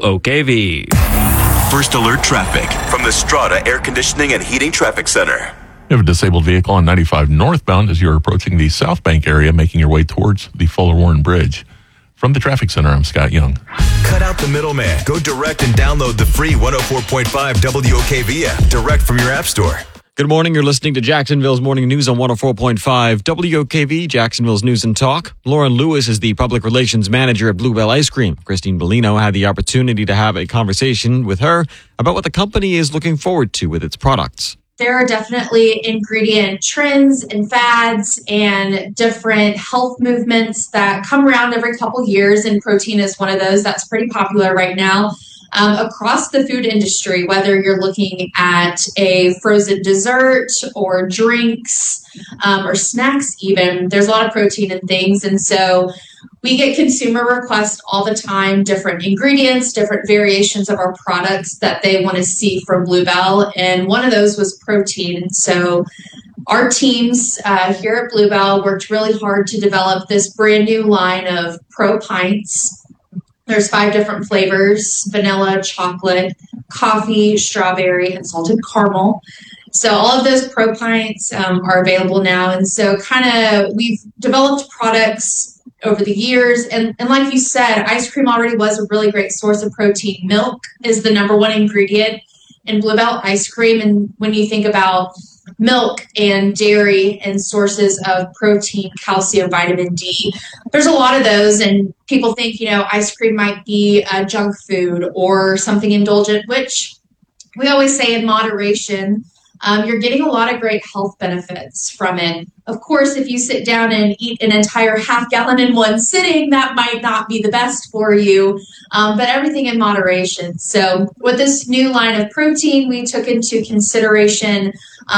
S16: WOKV.
S4: First Alert traffic from the Strata Air Conditioning and Heating Traffic Center.
S17: You have a disabled vehicle on 95 northbound as you're approaching the South Bank area, making your way towards the Fuller Warren Bridge. From the Traffic Center, I'm Scott Young.
S4: Cut out the middleman. Go direct and download the free 104.5 WOKV app direct from your app store.
S3: Good morning. You're listening to Jacksonville's Morning News on 104.5 WOKV, Jacksonville's News and Talk. Lauren Lewis is the public relations manager at Bluebell Ice Cream. Christine Bellino had the opportunity to have a conversation with her about what the company is looking forward to with its products.
S27: There are definitely ingredient trends and fads and different health movements that come around every couple years, and protein is one of those that's pretty popular right now. Across the food industry, whether you're looking at a frozen dessert or drinks or snacks even, there's a lot of protein in things. And so we get consumer requests all the time, different ingredients, different variations of our products that they want to see from Bluebell. And one of those was protein. And so our teams here at Bluebell worked really hard to develop this brand new line of Pro Pints. There's 5 different flavors: vanilla, chocolate, coffee, strawberry, and salted caramel. So all of those Pro Pints are available now. And so we've developed products over the years. And like you said, ice cream already was a really great source of protein. Milk is the #1 ingredient in Bluebell ice cream. And when you think about milk and dairy and sources of protein, calcium, vitamin D, there's a lot of those. And people think, ice cream might be a junk food or something indulgent, which we always say in moderation. You're getting a lot of great health benefits from it. Of course, if you sit down and eat an entire half gallon in one sitting, that might not be the best for you, but everything in moderation. So with this new line of protein, we took into consideration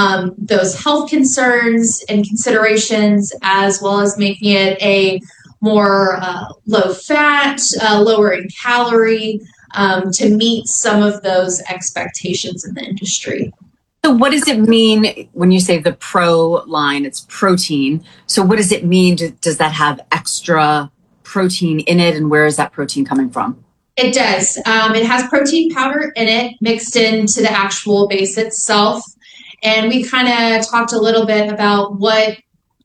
S27: those health concerns and considerations, as well as making it a more low fat, lower in calorie, to meet some of those expectations in the industry.
S28: So what does it mean when you say the Pro line, it's protein? So what does it mean? Does that have extra protein in it? And where is that protein coming from?
S27: It does. It has protein powder in it mixed into the actual base itself. And we kind of talked a little bit about what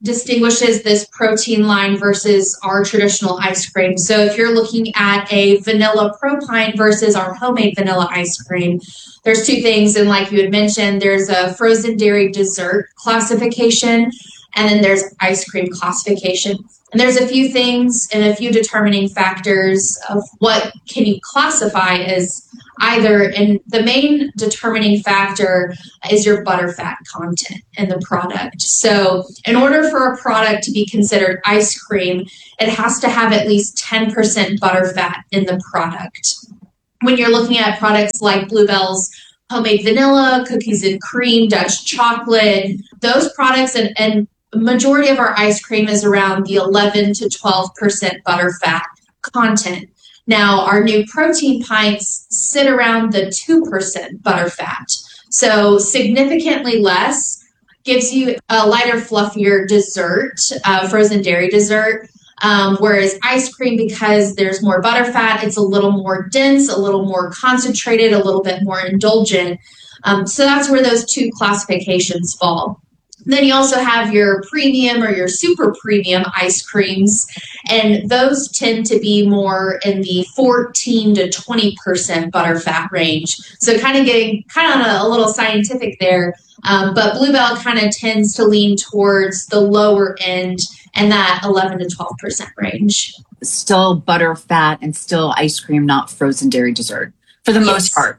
S27: distinguishes this protein line versus our traditional ice cream. So if you're looking at a vanilla Pro Pint versus our homemade vanilla ice cream, there's two things. And like you had mentioned, there's a frozen dairy dessert classification, and then there's ice cream classification. And there's a few things and a few determining factors of what can you classify as either. And the main determining factor is your butterfat content in the product. So in order for a product to be considered ice cream, it has to have at least 10% butterfat in the product. When you're looking at products like Bluebell's homemade vanilla, cookies and cream, Dutch chocolate, those products and majority of our ice cream is around the 11 to 12% butterfat content. Now, our new protein pints sit around the 2% butterfat. So significantly less, gives you a lighter, fluffier dessert, frozen dairy dessert. Whereas ice cream, because there's more butterfat, it's a little more dense, a little more concentrated, a little bit more indulgent. So that's where those two classifications fall. Then you also have your premium or your super premium ice creams, and those tend to be more in the 14 to 20% butterfat range. So kind of getting on a little scientific there, but Bluebell kind of tends to lean towards the lower end and that 11 to 12% range.
S28: Still butterfat and still ice cream, not frozen dairy dessert for the most part.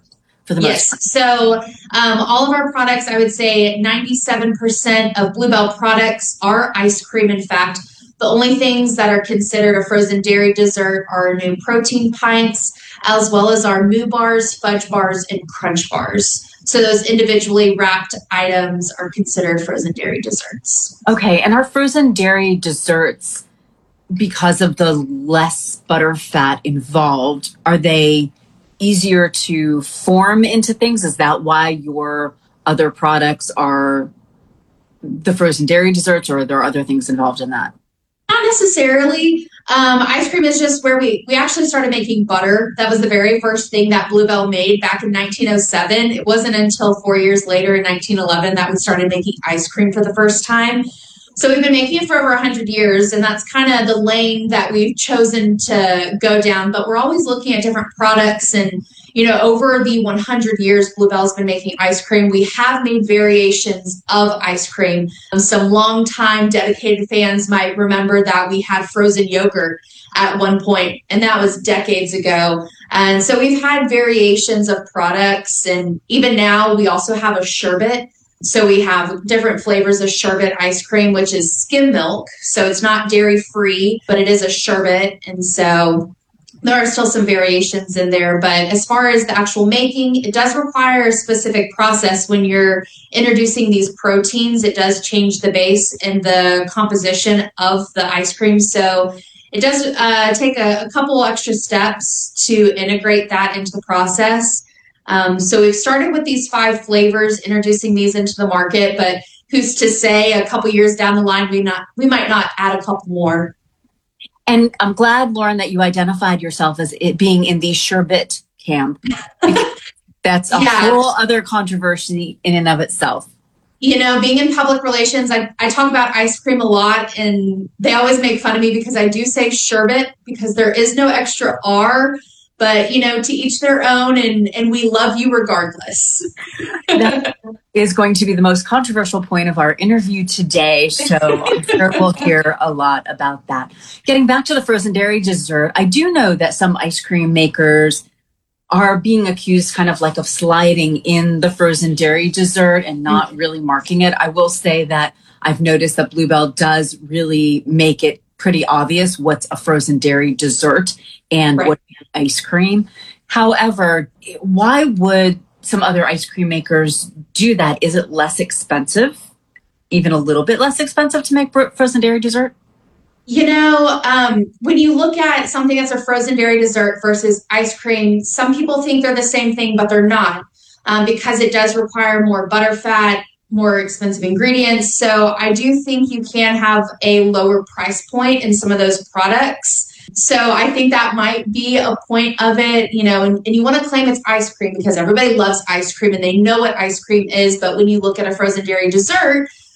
S27: So all of our products, I would say 97% of Bluebell products are ice cream. In fact, the only things that are considered a frozen dairy dessert are new protein pints, as well as our Moo bars, fudge bars, and crunch bars. So those individually wrapped items are considered frozen dairy desserts.
S28: Okay, and our frozen dairy desserts, because of the less butterfat involved, are they easier to form into things? Is that why your other products are the frozen dairy desserts, or are there other things involved in that?
S27: Not necessarily. Ice cream is just where we actually started making butter. That was the very first thing that Bluebell made back in 1907. It wasn't until 4 years later in 1911 that we started making ice cream for the first time. So we've been making it for over 100 years, and that's kind of the lane that we've chosen to go down. But we're always looking at different products, and over the 100 years Bluebell's been making ice cream, we have made variations of ice cream. Some longtime dedicated fans might remember that we had frozen yogurt at one point, and that was decades ago. And so we've had variations of products, and even now we also have a sherbet. So we have different flavors of sherbet ice cream, which is skim milk. So it's not dairy free, but it is a sherbet. And so there are still some variations in there. But as far as the actual making, it does require a specific process. When you're introducing these proteins, it does change the base and the composition of the ice cream. So it does take a couple extra steps to integrate that into the process. So we've started with these 5 flavors, introducing these into the market, but who's to say a couple years down the line, we might not add a couple more.
S28: And I'm glad, Lauren, that you identified yourself as it being in the sherbet camp. That's a whole other controversy in and of itself.
S27: Being in public relations, I talk about ice cream a lot, and they always make fun of me because I do say sherbet because there is no extra R. But, to each their own, and we love you regardless.
S28: That is going to be the most controversial point of our interview today, so I'm sure we'll hear a lot about that. Getting back to the frozen dairy dessert, I do know that some ice cream makers are being accused kind of like of sliding in the frozen dairy dessert and not really marking it. I will say that I've noticed that Bluebell does really make it pretty obvious what's a frozen dairy dessert and what's ice cream. However, why would some other ice cream makers do that? Is it less expensive, even a little bit less expensive to make frozen dairy dessert?
S27: When you look at something that's a frozen dairy dessert versus ice cream, some people think they're the same thing, but they're not, because it does require more butterfat, more expensive ingredients. So I do think you can have a lower price point in some of those products. So I think that might be a point of it, and you want to claim it's ice cream because everybody loves ice cream and they know what ice cream is. But when you look at a frozen dairy dessert,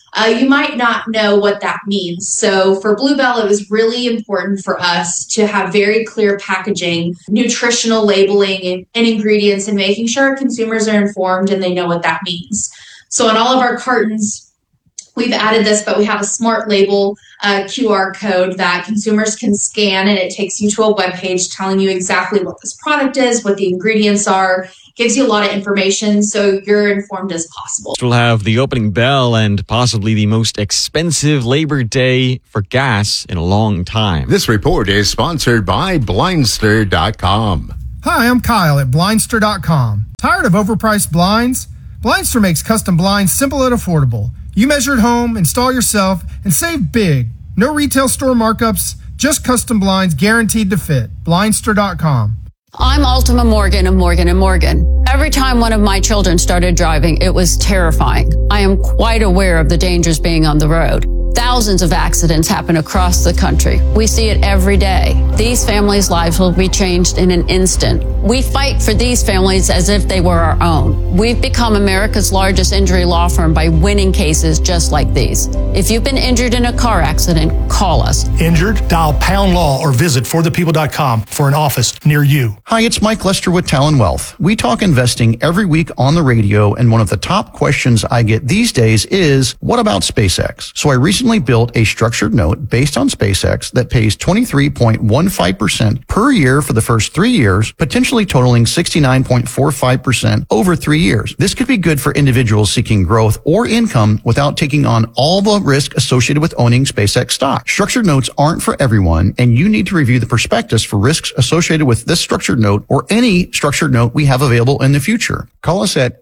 S27: you might not know what that means. So for Bluebell, it was really important for us to have very clear packaging, nutritional labeling, and ingredients, and making sure our consumers are informed and they know what that means. So on all of our cartons, we've added this, but we have a smart label QR code that consumers can scan, and it takes you to a webpage telling you exactly what this product is, what the ingredients are, gives you a lot of information so you're informed as possible.
S3: We'll have the opening bell and possibly the most expensive Labor Day for gas in a long time.
S20: This report is sponsored by Blindster.com.
S21: Hi, I'm Kyle at Blindster.com. Tired of overpriced blinds? Blindster makes custom blinds simple and affordable. You measure at home, install yourself, and save big. No retail store markups, just custom blinds guaranteed to fit. Blindster.com.
S6: I'm Ultima Morgan of Morgan & Morgan. Every time one of my children started driving, it was terrifying. I am quite aware of the dangers being on the road. Thousands of accidents happen across the country. We see it every day. These families' lives will be changed in an instant. We fight for these families as if they were our own. We've become America's largest injury law firm by winning cases just like these. If you've been injured in a car accident, call us.
S7: Injured? Dial Pound Law or visit forthepeople.com for an office near you.
S8: Hi, it's Mike Lester with Talon Wealth. We talk investing every week on the radio, and one of the top questions I get these days is, what about SpaceX? So I recently built a structured note based on SpaceX that pays 23.15% per year for the first 3 years, potentially totaling 69.45% over 3 years. This could be good for individuals seeking growth or income without taking on all the risk associated with owning SpaceX stock. Structured notes aren't for everyone, and you need to review the prospectus for risks associated with this structured note or any structured note we have available in the future. Call us at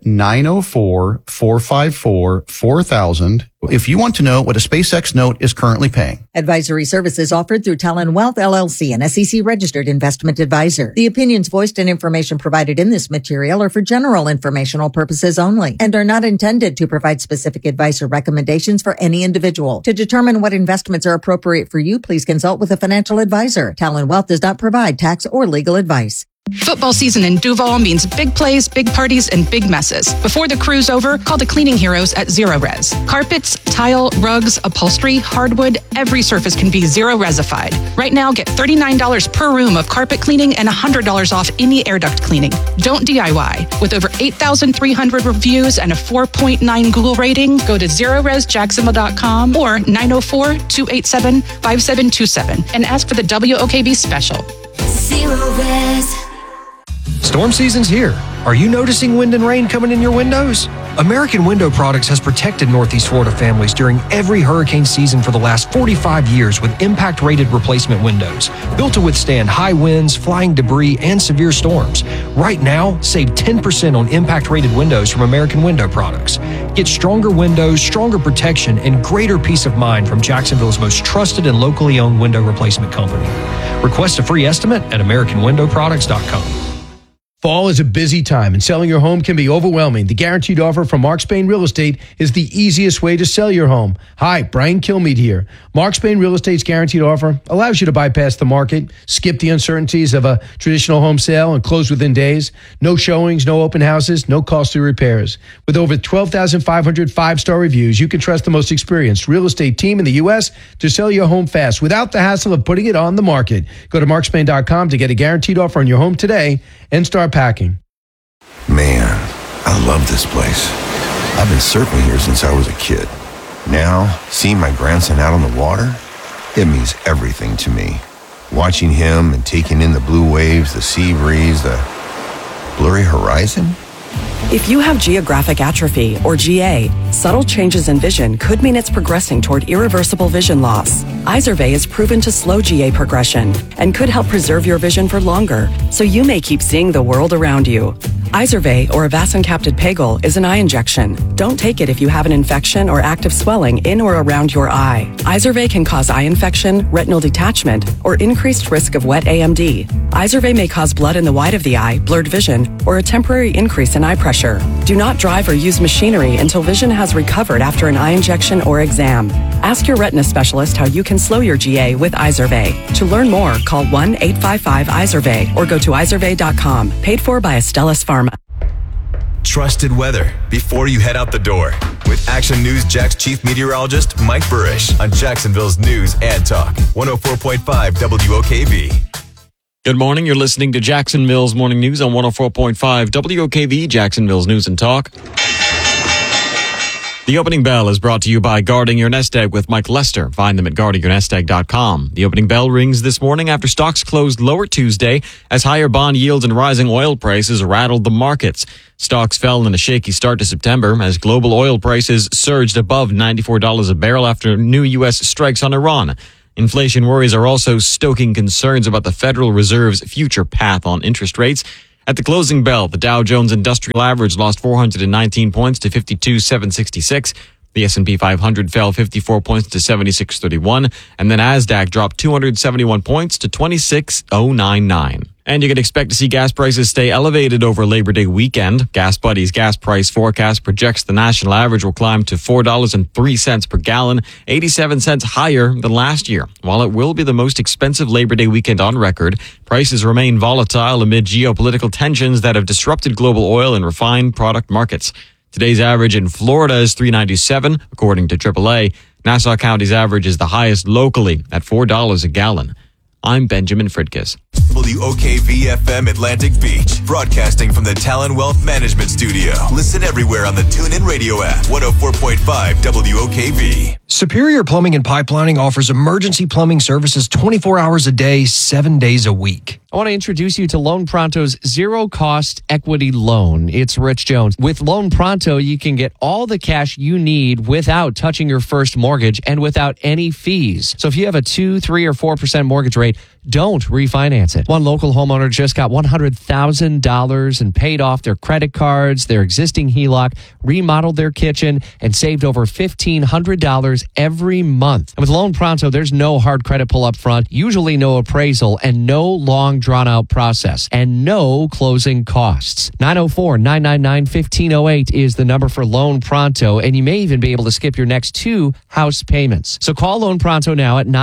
S8: 904-454-4000 if you want to know what a SpaceX note is currently paying.
S10: Advisory services offered through Talon Wealth, LLC, an SEC-registered investment advisor. The opinions voiced and information provided in this material are for general informational purposes only and are not intended to provide specific advice or recommendations for any individual. To determine what investments are appropriate for you, please consult with a financial advisor. Talon Wealth does not provide tax or legal advice.
S11: Football season in Duval means big plays, big parties, and big messes. Before the crew's over, call the cleaning heroes at Zero Res. Carpets, tile, rugs, upholstery, hardwood, every surface can be Zero Resified. Right now, get $39 per room of carpet cleaning and $100 off any air duct cleaning. Don't DIY. With over 8,300 reviews and a 4.9 Google rating, go to ZeroResJacksonville.com or 904-287-5727 and ask for the WOKV special.
S12: Zero Res.
S22: Storm season's here. Are you noticing wind and rain coming in your windows? American Window Products has protected Northeast Florida families during every hurricane season for the last 45 years with impact-rated replacement windows, built to withstand high winds, flying debris, and severe storms. Right now, save 10% on impact-rated windows from American Window Products. Get stronger windows, stronger protection, and greater peace of mind from Jacksonville's most trusted and locally owned window replacement company. Request a free estimate at AmericanWindowProducts.com. Fall is a busy time and selling your home can be overwhelming. The guaranteed offer from Mark Spain Real Estate is the easiest way to sell your home. Hi, Brian Kilmeade here. Mark Spain Real Estate's guaranteed offer allows you to bypass the market, skip the uncertainties of a traditional home sale, and close within days. No showings, no open houses, no costly repairs. With over 12,500 five-star reviews, you can trust the most experienced real estate team in the U.S. to sell your home fast without the hassle of putting it on the market. Go to markspain.com to get a guaranteed offer on your home today and start packing.
S13: Man, I love this place. I've been surfing here since I was a kid. Now, seeing my grandson out on the water, it means everything to me. Watching him and taking in the blue waves, the sea breeze, the blurry horizon.
S18: If you have geographic atrophy, or GA, subtle changes in vision could mean it's progressing toward irreversible vision loss. Izervay is proven to slow GA progression and could help preserve your vision for longer, so you may keep seeing the world around you. Izervay, or avacincaptad pegol, is an eye injection. Don't take it if you have an infection or active swelling in or around your eye. Izervay can cause eye infection, retinal detachment, or increased risk of wet AMD. Izervay may cause blood in the white of the eye, blurred vision, or a temporary increase in eye pressure. Do not drive or use machinery until vision has recovered after an eye injection or exam. Ask your retina specialist how you can slow your GA with Izervay. To learn more, call 1-855-IZERVAY or go to izervay.com. Paid for by Astellas Pharma.
S4: trusted weather before you head out the door. With Action News Jack's chief meteorologist, Mike Burrish, on Jacksonville's News and Talk, 104.5 WOKV.
S3: Good morning. You're listening to Jacksonville's Morning News on 104.5 WOKV, Jacksonville's News and Talk. The opening bell is brought to you by Guarding Your Nest Egg with Mike Lester. Find them at guardingyournestegg.com. The opening bell rings this morning after stocks closed lower Tuesday as higher bond yields and rising oil prices rattled the markets. Stocks fell in a shaky start to September as global oil prices surged above $94 a barrel after new U.S. strikes on Iran. Inflation worries are also stoking concerns about the Federal Reserve's future path on interest rates. At the closing bell, the Dow Jones Industrial Average lost 419 points to 52,766. The S&P 500 fell 54 points to 7631, and then NASDAQ dropped 271 points to 26,099. And you can expect to see gas prices stay elevated over Labor Day weekend. Gas Buddy's gas price forecast projects the national average will climb to $4.03 per gallon, 87 cents higher than last year. While it will be the most expensive Labor Day weekend on record, prices remain volatile amid geopolitical tensions that have disrupted global oil and refined product markets. Today's average in Florida is $3.97, according to AAA. Nassau County's average is the highest locally at $4 a gallon. I'm Benjamin Fridkis.
S4: WOKV-FM Atlantic Beach, broadcasting from the Talon Wealth Management Studio. Listen everywhere on the TuneIn Radio app, 104.5 WOKV.
S1: Superior Plumbing and Pipelining offers emergency plumbing services 24 hours a day, 7 days a week.
S2: I want to introduce you to Loan Pronto's zero-cost equity loan. It's Rich Jones. With Loan Pronto, you can get all the cash you need without touching your first mortgage and without any fees. So if you have a 2%, 3%, or 4% mortgage rate, don't refinance it. One local homeowner just got $100,000 and paid off their credit cards, their existing HELOC, remodeled their kitchen, and saved over $1,500 every month. And with Loan Pronto, there's no hard credit pull up front, usually no appraisal, and no long drawn-out process, and no closing costs. 904-999-1508 is the number for Loan Pronto, and you may even be able to skip your next 2 house payments. So call Loan Pronto now at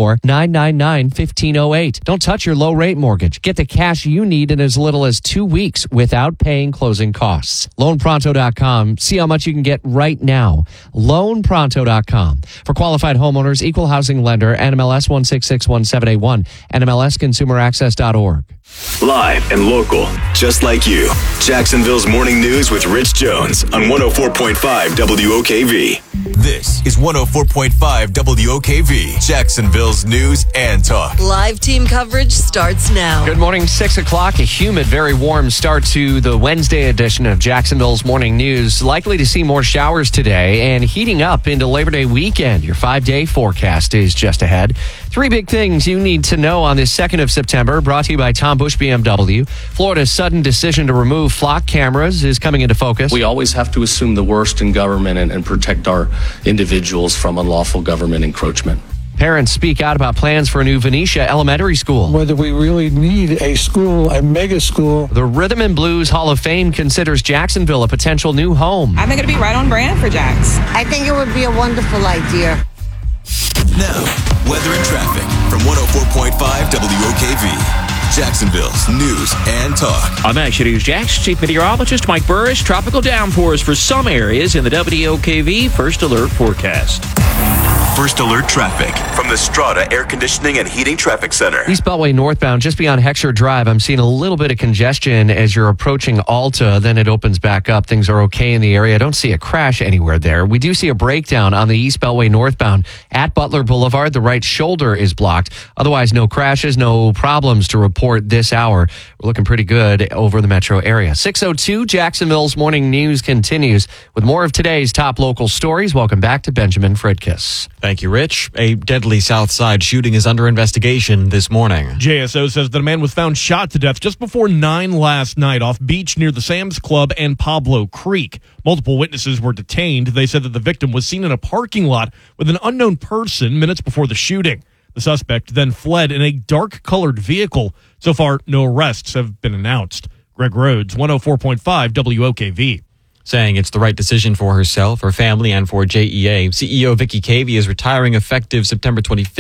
S2: 904-999-1508. Don't touch your low-rate mortgage. Get the cash you need in as little as 2 weeks without paying closing costs. LoanPronto.com. See how much you can get right now. LoanPronto.com. For qualified homeowners, equal housing lender, NMLS 1661781, NMLSConsumerAccess.org.
S4: Live and local, just like you. Jacksonville's Morning News with Rich Jones on 104.5 WOKV. This is 104.5 WOKV, Jacksonville's News and Talk.
S5: Live team coverage starts now.
S2: Good morning, 6 o'clock. A humid, very warm start to the Wednesday edition of Jacksonville's Morning News. Likely to see more showers today and heating up into Labor Day weekend. Your 5-day forecast is just ahead. 3 big things you need to know on this 2nd of September, brought to you by Tom Bush BMW. Florida's sudden decision to remove flock cameras is coming into focus.
S14: We always have to assume the worst in government and protect our individuals from unlawful government encroachment.
S2: Parents speak out about plans for a new Venetia Elementary School.
S23: Whether we really need a school, a mega school.
S2: The Rhythm and Blues Hall of Fame considers Jacksonville a potential new home.
S24: I think it'll be right on brand for Jax.
S25: I think it would be a wonderful idea.
S4: Now, weather and traffic from 104.5 WOKV. Jacksonville's News and Talk.
S16: I'm Action News Jax Chief Meteorologist Mike Burrish. Tropical downpours for some areas in the WOKV First Alert forecast.
S4: First Alert traffic from the Strata Air Conditioning and Heating Traffic Center.
S2: East Beltway northbound, just beyond Heckscher Drive. I'm seeing a little bit of congestion as you're approaching Alta. Then it opens back up. Things are okay in the area. I don't see a crash anywhere there. We do see a breakdown on the East Beltway northbound at Butler Boulevard. The right shoulder is blocked. Otherwise, no crashes, no problems to report this hour. We're looking pretty good over the metro area. 6:02, Jacksonville's Morning News continues with more of today's top local stories. Welcome back to Benjamin Fridkis.
S3: Thank you, Rich. A deadly South Side shooting is under investigation this morning.
S26: JSO says that a man was found shot to death just before 9 last night off beach near the Sam's Club and Pablo Creek. Multiple witnesses were detained. They said that the victim was seen in a parking lot with an unknown person minutes before the shooting. The suspect then fled in a dark-colored vehicle. So far, no arrests have been announced. Greg Rhodes, 104.5 WOKV.
S3: Saying it's the right decision for herself, her family, and for JEA. CEO Vicky Cavey is retiring effective September 25th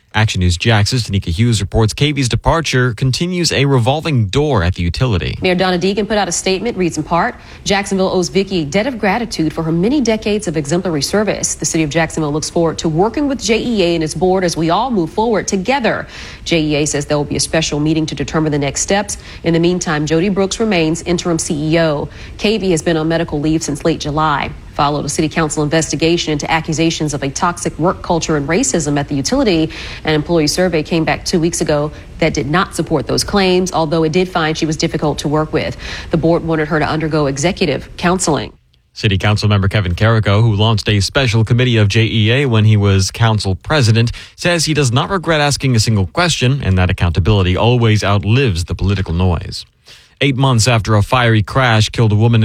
S3: Action News Jax's Tanika Hughes reports KV's departure continues a revolving door at the utility.
S9: Mayor Donna Deegan put out a statement, reads in part, Jacksonville owes Vicki a debt of gratitude for her many decades of exemplary service. The city of Jacksonville looks forward to working with JEA and its board as we all move forward together. JEA says there will be a special meeting to determine the next steps. In the meantime, Jody Brooks remains interim CEO. KV has been on medical leave since late July. Followed a city council investigation into accusations of a toxic work culture and racism at the utility. An employee survey came back 2 weeks ago that did not support those claims, although it did find she was difficult to work with. The board wanted her to undergo executive counseling.
S3: City Council member Kevin Carrico, who launched a special committee of JEA when he was council president, says he does not regret asking a single question and that accountability always outlives the political noise. 8 months after a fiery crash killed a woman